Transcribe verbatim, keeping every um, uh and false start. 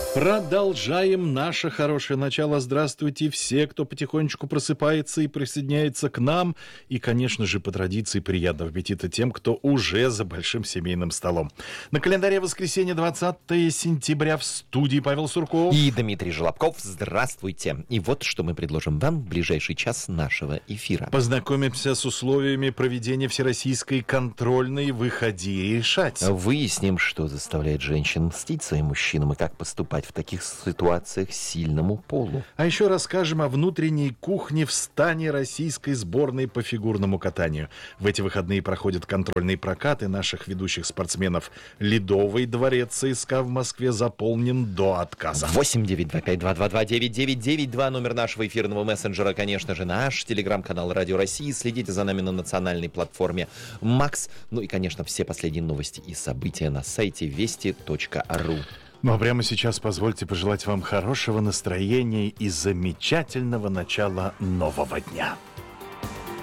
Продолжаем наше хорошее начало. Здравствуйте все, кто потихонечку просыпается и присоединяется к нам. И, конечно же, по традиции приятного аппетита тем, кто уже за большим семейным столом. На календаре воскресенье, двадцатое сентября, в студии Павел Сурков и Дмитрий Желобков. Здравствуйте. И вот что мы предложим вам в ближайший час нашего эфира. Познакомимся с условиями проведения всероссийской контрольной «Выходи решать». Выясним, что заставляет женщин мстить своим мужчинам и как поступать в таких ситуациях сильному полу. А еще расскажем о внутренней кухне в стане российской сборной по фигурному катанию. В эти выходные проходят контрольные прокаты наших ведущих спортсменов. Ледовый дворец ЦСКА в Москве заполнен до отказа. восемь девять два пять два два два девять девять девять два номер нашего эфирного мессенджера, конечно же, наш телеграм-канал Радио России. Следите за нами на национальной платформе Макс. Ну и, конечно, все последние новости и события на сайте вести точка ру. Ну а прямо сейчас позвольте пожелать вам хорошего настроения и замечательного начала нового дня.